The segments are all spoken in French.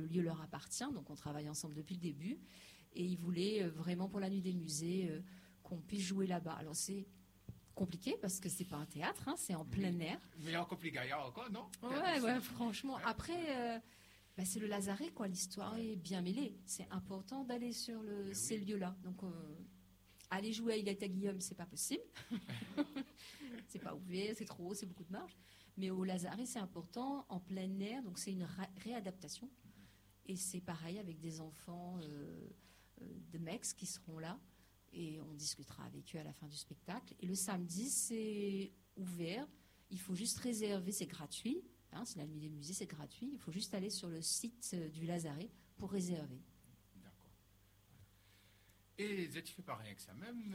le lieu leur appartient, donc on travaille ensemble depuis le début. Et ils voulaient vraiment pour la nuit des musées qu'on puisse jouer là-bas. Alors c'est compliqué parce que c'est pas un théâtre, c'est en plein air. Mais encore plus gaillard encore, non? Ouais, franchement. Après, c'est le Lazaret, quoi. L'histoire est bien mêlée. C'est important d'aller sur ces lieux-là. Donc, aller jouer à Ilata Guillaume, c'est pas possible. C'est pas ouvert, c'est trop haut, c'est beaucoup de marge. Mais au Lazaret, c'est important, en plein air. Donc, c'est une réadaptation. Et c'est pareil avec des enfants de MEX qui seront là. Et on discutera avec eux à la fin du spectacle. Et le samedi, c'est ouvert. Il faut juste réserver, c'est gratuit. C'est la nuit des musées, c'est gratuit. Il faut juste aller sur le site du Lazaret pour réserver. D'accord. Et vous êtes fait pas rien que ça, même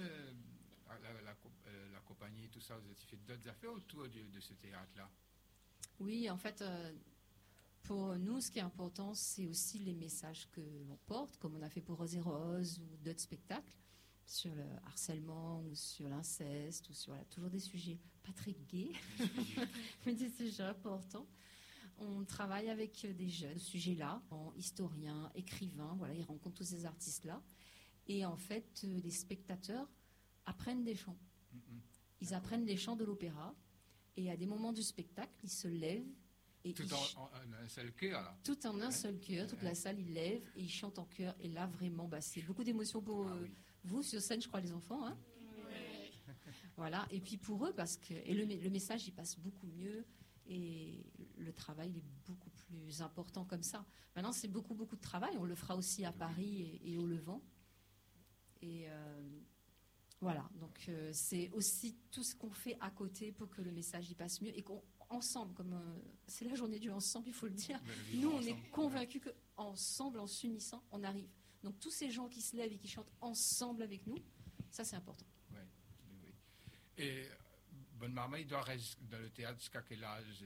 la compagnie, tout ça, vous avez fait d'autres affaires autour de ce théâtre-là? Oui, en fait, pour nous, ce qui est important, c'est aussi les messages que l'on porte, comme on a fait pour Rose et Rose ou d'autres spectacles, sur le harcèlement ou sur l'inceste ou sur toujours des sujets pas très gais, mais des sujets importants. On travaille avec des jeunes, ce sujet-là, historiens, écrivains, voilà, ils rencontrent tous ces artistes-là. Et en fait, les spectateurs apprennent des chants. Ils apprennent les chants de l'opéra. Et à des moments du spectacle, ils se lèvent. Et tout en un seul cœur, là. Tout en un seul cœur. Toute la salle, ils lèvent et ils chantent en chœur. Et là, vraiment, c'est beaucoup d'émotions pour vous sur scène, je crois, les enfants. Oui. Voilà. Et puis pour eux, parce que le message, il passe beaucoup mieux. Et le travail il est beaucoup plus important comme ça. Maintenant, c'est beaucoup de travail. On le fera aussi à Paris et au Levant. Et voilà. Donc, c'est aussi tout ce qu'on fait à côté pour que le message y passe mieux. Et qu'ensemble, comme c'est la journée du ensemble, il faut le dire, nous, on est convaincus qu'ensemble, en s'unissant, on arrive. Donc, tous ces gens qui se lèvent et qui chantent ensemble avec nous, ça, c'est important. Oui. Et Bonne Maman, il doit rester dans le théâtre jusqu'à quel âge?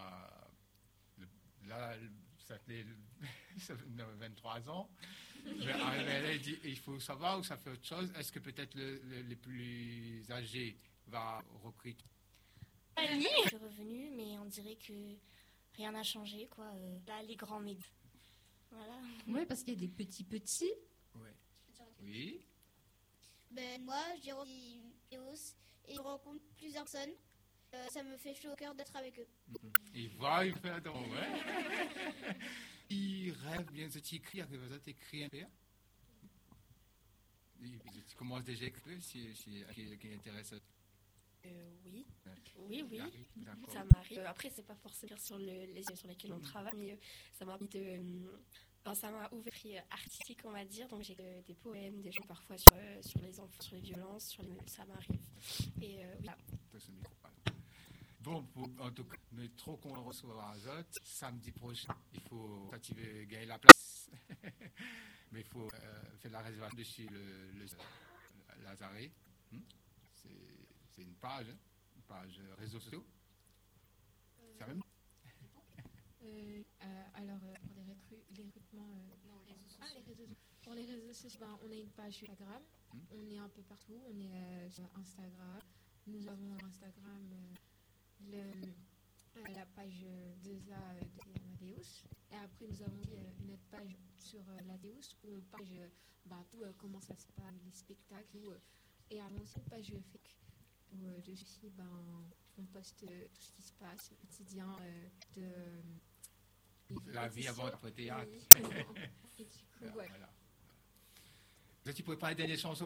Là, ça fait 23 ans. Mais elle dit, il faut savoir où ça fait autre chose. Est-ce que peut-être les plus âgés va recruter? Je suis revenue, mais on dirait que rien n'a changé, quoi. Là, les grands médias. Voilà. Oui, parce qu'il y a des petits. Oui. Moi, j'ai rencontré et je rencontre plusieurs personnes. Ça me fait chaud au cœur d'être avec eux. Il va, il fait attends, ouais. Il rêve bien, vous écrit, vous avez écrit un peu. Tu commences déjà à écrire, si qui intéresse. Oui. Ça m'arrive. Après, c'est pas forcément sur les yeux sur lesquels on travaille, mais ça m'a mis ça m'a ouvert l'esprit artistique, on va dire. Donc j'ai des poèmes, des chants parfois sur les enfants, sur les violences, ça m'arrive. Et oui. Bon, en tout cas, on est trop qu'on reçoit Azot. Samedi prochain, il faut, quand tu veux gagner la place, mais il faut faire la réservation dessus le Lazaret. C'est une page réseaux sociaux. C'est la même. Alors, pour les recrutements, pour les réseaux sociaux, on a une page Instagram. On est un peu partout. On est sur Instagram. Nous avons Instagram la page 2A de Amadeus. Et après, nous avons une autre page sur l'Adeus où on partage tout comment ça se passe, les spectacles. Et avons aussi une page Facebook où dessus, on poste tout ce qui se passe, le quotidien de la vie avant après théâtre. Et du coup, ouais. Voilà. Tu pouvais pas aider les chansons?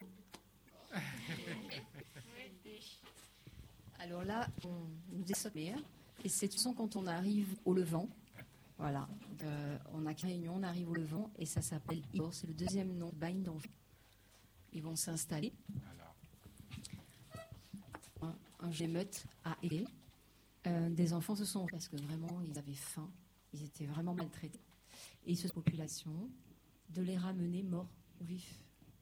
Alors là, on nous désobéit. Et c'est tout ça quand on arrive au Levant. Voilà. On a une réunion, on arrive au Levant et ça s'appelle Igor. C'est le deuxième nom de bagne d'enfants. Ils vont s'installer. Un gémeute à aider. Des enfants se sont parce que vraiment ils avaient faim, ils étaient vraiment maltraités. Et cette population de les ramener morts ou vifs.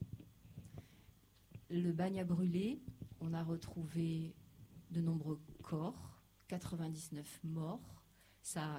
Le bagne a brûlé. On a retrouvé de nombreux corps, 99 morts. Ça